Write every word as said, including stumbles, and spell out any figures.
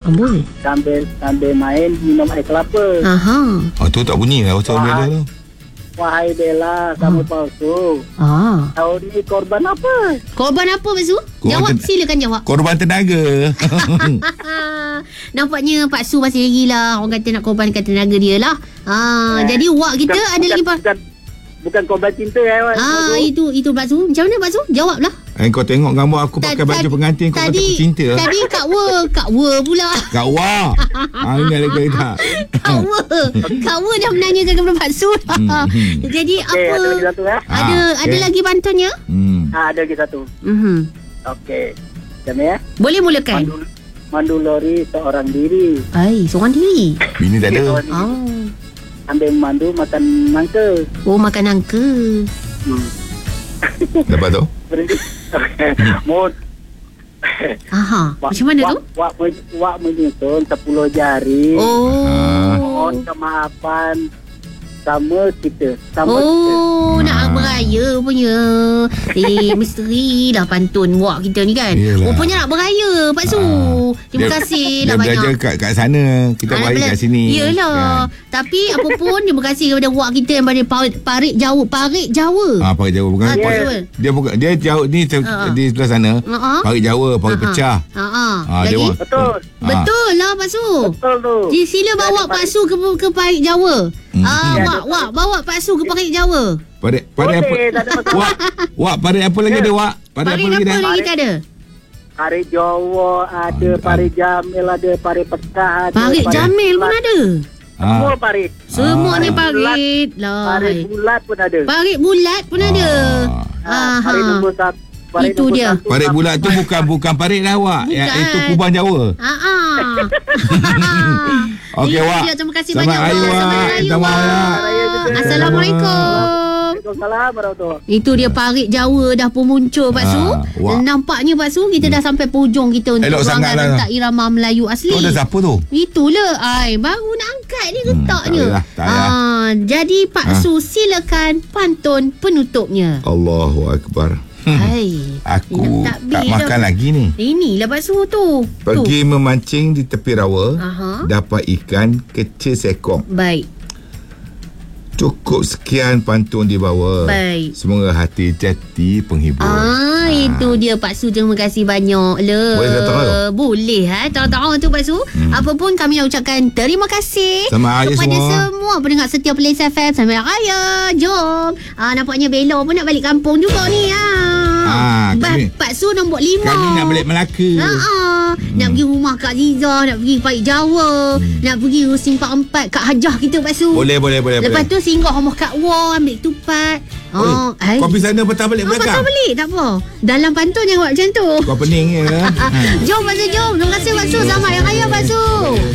Amboi. Sambil sambil main minum air kelapa. Aha. Oh, tu tak bunyi lah pasal Bella tu. Wahai Bella, kamu palsu. Ah. Tahun ni korban apa? Korban apa Pak Su? Korban Jawab, ten- silakan jawab. Korban tenaga. Nampaknya Pak Su masih lagi lah. Orang kata nak korbankan tenaga dia lah. Ah, Eh, jadi wak kita bukan, ada bukan, lagi Pak. bukan, bukan korban cinta eh. Wan. Ah, itu itu Pak Su. Macam mana Pak Su? Jawablah. Eh, kau tengok gambar aku pakai baju pengantin, kau kata aku cinta. Tadi Kak Wa, Kak Wa pula. Kak Wah. Ah, ingat lagi tak? Kak Wa. Kak Wa dah menanyakan kepada Pak Su. Hmm, hmm. Jadi Okey, apa? ada lagi satu eh. Ada Ah, ada okey. lagi bantunnya? Hmm. Ah, ada lagi satu. Mhm. Okey. Macam ni eh. Boleh mulakan. Mandu, mandu lori seorang diri. Ai, seorang diri. Bini tak ada. Seorang diri. Oh. Ambil mandu makan nangka. Oh, makan nangka. Hmm. Lepas tu? Berhenti. Mood. Aha. Macam mana tu? Wak, wak, wak menyusun sepuluh jari. Oh. Mohon kemaafan sama kita. Sama kita. Oh, nak Ah. beraya rupanya. Eh, misteri dah pantun wak kita ni kan. Yelah. Rupanya nak beraya Pak Su. Ah. Terima Dia- kasih Dia lah belajar banyak. kat, kat sana. Kita Ah, baik bela- kat sini. Yelah. Tapi apa pun terima kasih kepada wak kita yang pada parit, parit Jawa, parit Jawa. Ah, parit Jawa bukan. Ah, parit, Jawa. dia bukan dia jauh ni te, Ah, ah. di sebelah sana. Ah, ah. Parit Jawa, parit Ah, ah. pecah. Ha ah. Ah, dia Lagi? orang- Betul. Ah. Betul lah Pak Su. Betul tu. Jadi sila bawa Pak Su ke ke parit Jawa. Hmm. Ah, Ya, wak wak bawa Pak Su ke parit Jawa. Parit parit apa? Boleh, tak ada masalah. Wak, wak parit apa lagi ada wak? Parit Parit apa lagi apa dah? lagi tak ada? Parit Jawa ada, Ah, parit Jamil ada, parit Pecah ada. Parit Jamil pun ada. Semua Ah. parit. Semuanya Ah. parit lah. Parit bulat pun ada. Parit bulat pun ada. Ah, parit Aha. nombor satu. Parit Itu nombor dia. satu Parit sampai bulat tu bukan bukan parit lah wak. Ya, Bukan. itu kubang Jawa. Ah ah. Okey, Itu Wak. dia. Terima kasih Selamat banyak hari, Wak. Wak. Selamat hari Minta maaf, Wak. Wak. Assalamualaikum. Waalaikumsalam warahmatullahi. Itu dia parit Jawa dah pun muncul Pak Su. Ah, wak. Nampaknya Pak Su kita dah sampai pujung kita untuk Elok sangat pelanggan lah. rentak irama Melayu asli. Tu ada siapa tu? Itulah ai baru nak angkat ni Hmm, letaknya. tak payah, tak payah. Ah, jadi Pak Ah. Su silakan pantun penutupnya. Allahu Akbar. Hai. Aku Nak takbir tak dah. makan lagi ni. Inilah Pak Su tu. Pergi memancing di tepi rawa, Aha. dapat ikan kecil seekor. Baik. Cukup sekian pantun dibawa. Baik. Semoga hati jati penghibur. Ah, itu dia Pak Su. Terima kasih banyak lah. Boleh kata tu? Boleh ha. Tahu-tahu tu Pak Su. Hmm. Apa pun kami nak ucapkan terima kasih Selamat Raya kepada semua. semua pendengar setia Plains F M. Selamat Raya. Jom. Ah, nampaknya Bella pun nak balik kampung juga ni. Ah. Ah, Bah, kami- Pak Su nombor lima. Kami nak balik Melaka. Ha ah. Nak pergi rumah Kak Ziza, nak pergi Parit Jawa, nak pergi Simpang Empat Kak Hajah kita Pak Su. Hmm. Boleh, boleh, boleh. Lepas boleh. tu singgah rumah Kak War, ambil tupat. Oh, Oi, kau pergi sana patah balik Oh, patah belakang. balik tak apa. Dalam pantun jangan buat macam tu. Kau pening ya. Jom Pak Su, jom. Terima kasih Pak Su. Selamat Hari Raya Pak Su.